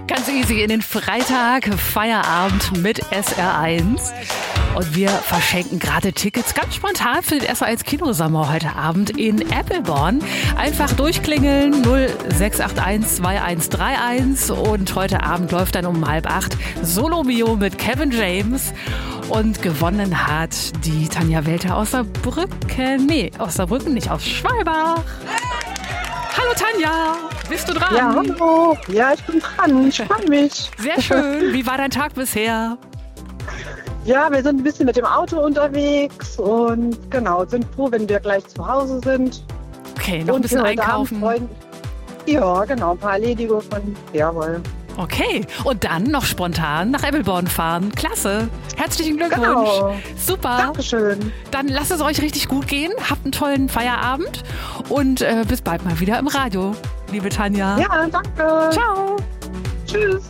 Ganz easy in den Freitag, Feierabend mit SR1. Und wir verschenken gerade Tickets ganz spontan für den SR1 Kinosommer heute Abend in Eppelborn. Einfach durchklingeln 0681 2131 und heute Abend läuft dann um 7:30 Solo-Mio mit Kevin James. Und gewonnen hat die Tanja Welter aus Saarbrücken. Nee, aus Saarbrücken nicht, aus Schwalbach. Hallo Tanja, bist du dran? Ja, hallo. Ja, ich bin dran. Ich freue mich. Sehr schön. Wie war dein Tag bisher? Ja, wir sind ein bisschen mit dem Auto unterwegs und genau, sind froh, wenn wir gleich zu Hause sind. Okay, noch ein bisschen einkaufen. Ja, genau, ein paar Erledigungen. Jawohl. Okay, und dann noch spontan nach Eppelborn fahren. Klasse. Herzlichen Glückwunsch. Genau. Super. Dankeschön. Dann lasst es euch richtig gut gehen. Habt einen tollen Feierabend und bis bald mal wieder im Radio, liebe Tanja. Ja, danke. Ciao. Tschüss.